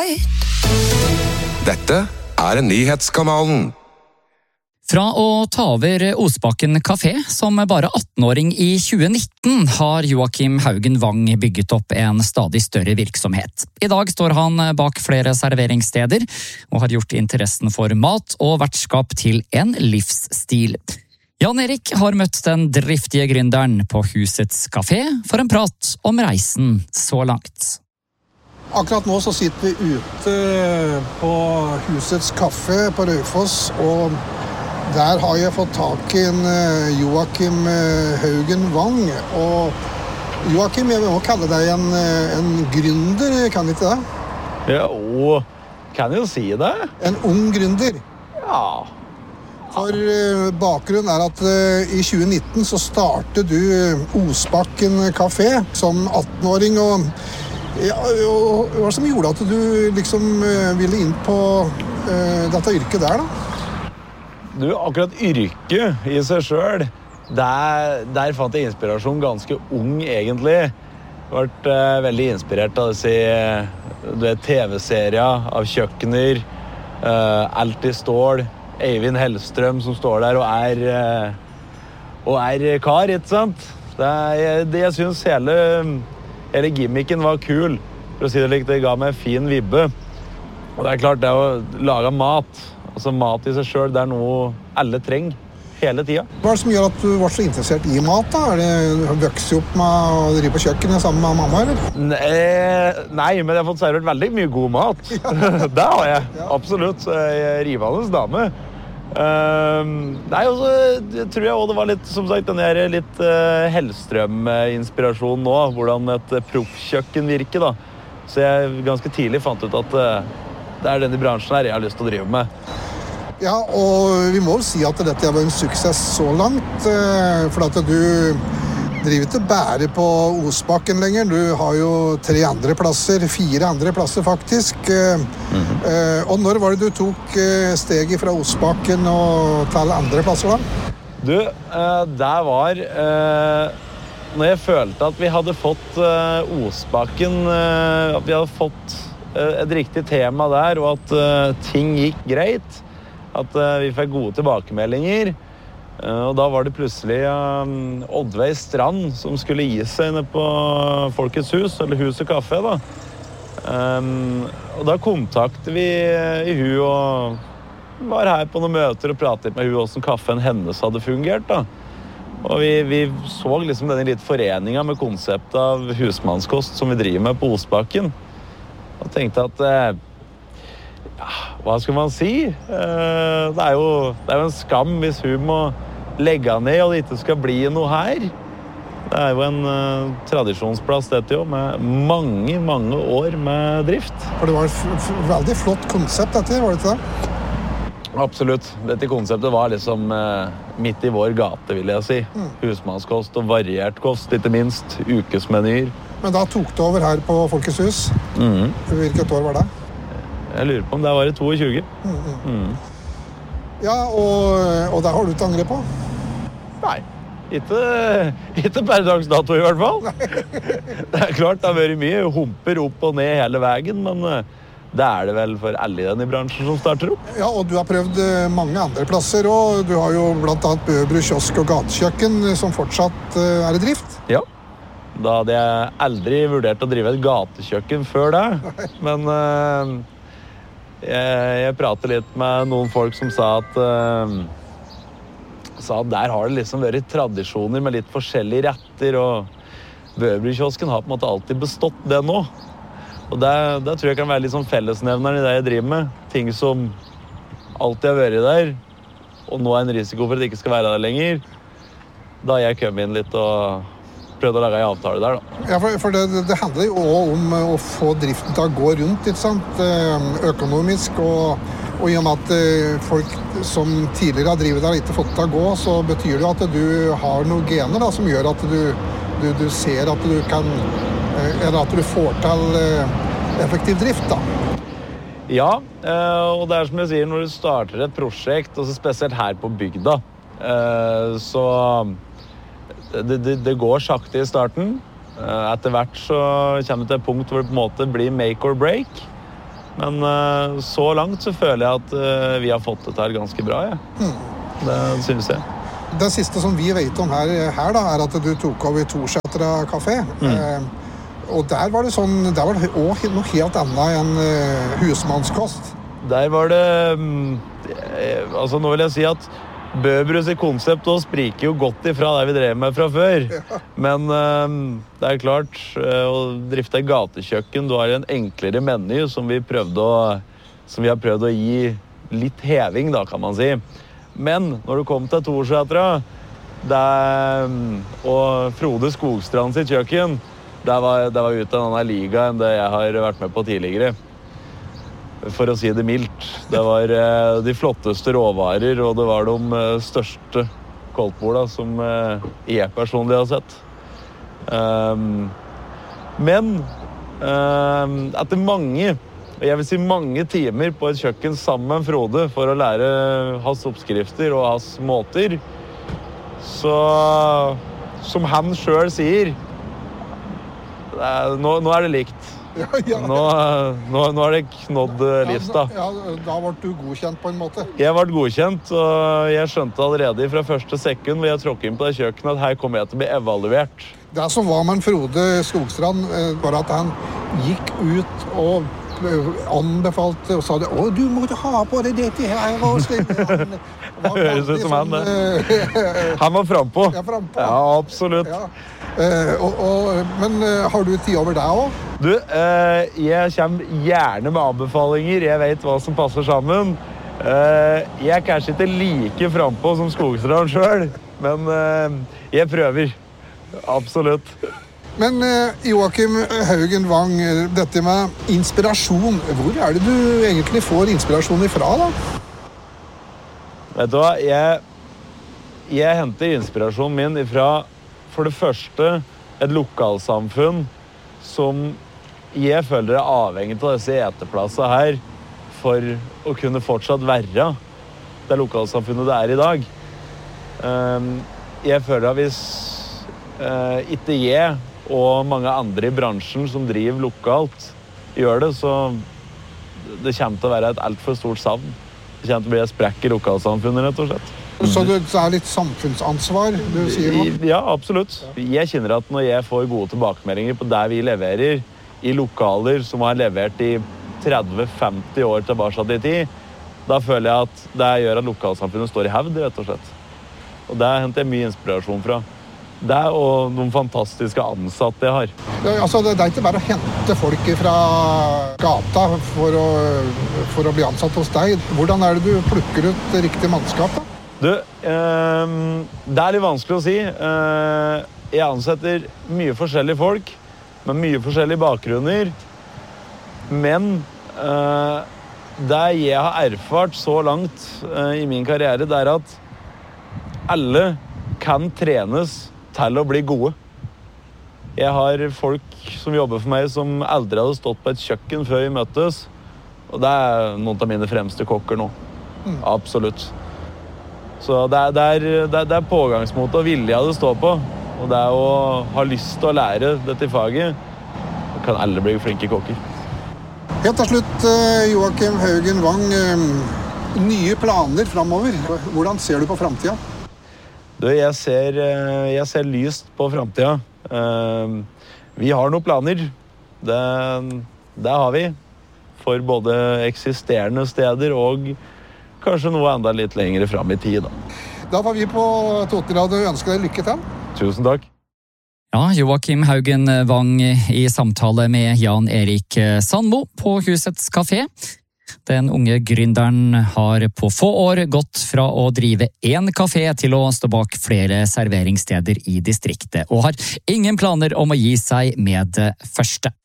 right. Dette er Nyhetskanalen. Fra å ta over Osbakken Café som bare 18-åring i 2019 har Joakim Haugen Wang bygget opp en stadig større virksomhet. I dag står han bak flere serveringssteder og har gjort interessen for mat og vertskap til en livsstil. Jan Erik har møtt den driftige gründeren på Husets Café for en prat om reisen så langt. Akkurat nå så sitter vi ute på Husets Café på Raufoss, og der har jeg fått tak i en Joakim Haugen Wang. Og Joakim, jeg vil også kalle deg en gründer, kan du ikke det? Ja, kan jo si det. En ung gründer. Ja. For bakgrunnen er at i 2019 så startet du Osbakken Café som 18-åring, og hva var det som gjorde at du liksom ville inn på dette yrket der da? Du, akkurat yrket i seg selv, der fant jeg inspirasjon ganske ung egentlig. Jeg har vært veldig inspirert av disse TV-serier av kjøkkener, Alt i stål, Eivind Hellstrøm som står der og er kar, ikke sant? Jeg synes hele gimmicken var kul, for å si det likt, det ga meg en fin vibbe. Og det er klart, det å lage mat, altså mat i seg selv, det er noe alle trenger hele tiden. Hva er det som gjør at du var så interessert i mat da? Er det vokst opp med å drive på kjøkkenet sammen med mamma, eller? Nei, men jeg har fått servert veldig mye god mat. Ja. Det har jeg, absolutt. Jeg er rivende dame. Nei, og så tror jeg også det var litt, som sagt, den her litt Hellstrøm-inspirasjon nå, hvordan et proffkjøkken virker da. Så jeg ganske tidlig fant ut at det er denne bransjen her jeg har lyst til å drive med. Ja, og vi må vel si at dette var en suksess så langt, for at du driver ikke bare på Osbakken lenger. Du har jo 4 andre plasser faktisk. Og når var det du tok steget fra Osbakken og til andre plasser da? Du, det var når jeg følte at vi hadde fått Osbakken, at vi hadde fått et riktig tema der, og at ting gikk greit. At vi fikk gode tilbakemeldinger. Og da var det plutselig Oddveig Strand som skulle gi seg inne på Folkets Hus, eller Huset Café da. Og da kontaktet vi i hun og var her på noen møter og pratet med hun hvordan kaffen hennes hadde fungert da. Og vi så liksom denne litt foreningen med konseptet av husmannskost som vi driver med på Osbakken. Og tenkte at hva skal man si? Det er jo en skam hvis hun må legge ned og det ikke skal bli noe her. Det er jo en tradisjonsplass dette jo, med mange, mange år med drift. For det var et veldig flott konsept dette, var det ikke det? Absolutt. Dette konseptet var liksom midt i vår gate, vil jeg si. Husmannskost og variert kost, ikke minst ukesmenyer. Men da tok du over her på Folkets Hus. Hvilket år var det? Jeg lurer på om det var i 22. Ja, og det har du ikke angret på? Nei, ikke per dags dato i hvert fall. Det er klart, det har vært mye humper opp og ned hele veien, men det er det vel for alle i denne bransjen som starter opp. Ja, og du har prøvd mange andre plasser, og du har jo blant annet Bøbru kiosk og gatekjøkken som fortsatt er i drift. Ja, da hadde jeg aldri vurdert å drive et gatekjøkken før det, men jeg pratet litt med noen folk som sa at der har det liksom vært tradisjoner med litt forskjellige retter, og Bøbru-kiosken har på en måte alltid bestått det nå. Og det tror jeg kan være litt sånn fellesnevneren i det jeg driver med. Ting som alltid har vært der, og nå er en risiko for at det ikke skal være der lenger. Da jeg kom inn litt og prøvde å lage en avtale der da. Ja, for det handler jo også om å få driften til å gå rundt, ikke sant? Økonomisk, og i og med at folk som tidligere har drivet der ikke fått til å gå, så betyr det at du har noen gener da, som gjør at du ser at du kan, eller at du får til effektiv drift da. Ja, og det er som jeg sier, når du starter et prosjekt, og så spesielt her på bygda, så det går sakte i starten. Etter hvert så kommer det til et punkt hvor det på en måte blir make or break. Men så langt så føler jeg at vi har fått det til ganske bra, ja. Det synes jeg. Det siste som vi vet om her da, er at du tok over Torsetra kafé. Og der var det også noe helt annet enn husmannskost. Der var det, altså nå vil jeg si at Bøbrus i konsept også spriker jo godt ifra det vi drev med fra før. Men det er klart, å drifte et gatekjøkken, da er det en enklere meny som vi har prøvd å gi litt heving, da, kan man si. Men når du kom til Torsetra, og Frode Skogstrand sitt kjøkken, det var ute en annen liga enn det jeg har vært med på tidligere. For å si det mildt. Det var de flotteste råvarer, og det var de største koldtborda som jeg personlig har sett. Men etter mange timer på et kjøkken sammen med Frode for å lære hans oppskrifter og hans måter, så som han selv sier, nå er det likt. Nå har det knådd lista. Da ble du godkjent på en måte? Jeg ble godkjent, og jeg skjønte allerede fra første sekund hvor jeg tråkket inn på det kjøkkenet at her kommer jeg til å bli evaluert. Det som var med Frode Skogstrand var at han gikk ut og anbefalte og sa det, du må ha på deg dette her. Det høres ut som han. Han var frempå. Ja, absolutt. Ja. Men har du tid over deg også? Du, jeg kommer gjerne med anbefalinger. Jeg vet hva som passer sammen. Jeg er kanskje ikke like frempå som Skogstrand selv, men jeg prøver. Absolutt. Men Joakim Haugen Wang, dette med inspirasjon, hvor er det du egentlig får inspirasjon ifra da? Vet du hva, jeg henter inspirasjonen min ifra, for det første, et lokalsamfunn som jeg føler er avhengig av disse eteplassene her for å kunne fortsatt være det lokalsamfunnet det er i dag. Jeg føler at hvis ikke jeg og mange andre i bransjen som driver lokalt gjør det, så det kommer til å være et alt for stort savn. Det kommer til å bli et sprekk i lokalsamfunnet, rett og slett. Så det er litt samfunnsansvar, du sier nå? Ja, absolutt. Jeg kjenner at når jeg får gode tilbakemeldinger på det vi leverer i lokaler som har levert i 30-50 år tilbake i tid, da føler jeg at det gjør at lokalsamfunnet står i hevd, rett og slett. Og det henter jeg mye inspirasjon fra. Det og noen fantastiske ansatte jeg har. Ja, altså, det er ikke bare å hente folk fra gata for å bli ansatt hos deg. Hvordan er det du plukker ut riktig mannskap da? Du, det er litt vanskelig å si. Jeg ansetter mye forskjellige folk, med mye forskjellige bakgrunner. Men det jeg har erfart så langt i min karriere, det er at alle kan trenes til å bli gode. Jeg har folk som jobber for meg som aldri hadde stått på et kjøkken før vi møttes, og det er noen av mine fremste kokker nå. Absolutt. Så det er pågangsmot og vilje det står på, og det er å ha lyst til å lære dette faget. Da kan alle bli flinke kokker. Helt til slutt, Joakim Haugen Wang, nye planer fremover. Hvordan ser du på fremtiden? Jeg ser lyst på fremtiden. Vi har noen planer. Det har vi. For både eksisterende steder og kanskje noe enda litt lengre frem i tid. Da får vi på Totenradio ønske deg lykke til. Tusen takk. Ja, Joakim Haugen Wang i samtale med Jan Erik Sandmo på Husets Kafé. Den unge gründeren har på få år gått fra å drive én kafé til å stå bak flere serveringssteder i distriktet, og har ingen planer om å gi seg med det første.